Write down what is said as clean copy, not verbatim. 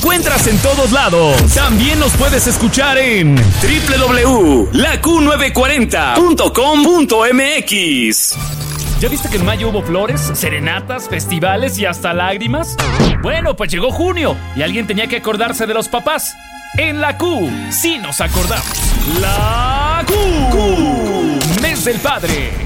encuentras en todos lados. También nos puedes escuchar en www.laq940.com.mx. ¿Ya viste que en mayo hubo flores, serenatas, festivales y hasta lágrimas? Bueno, pues llegó junio y alguien tenía que acordarse de los papás. En la Q, sí nos acordamos. La Q. Mes del Padre.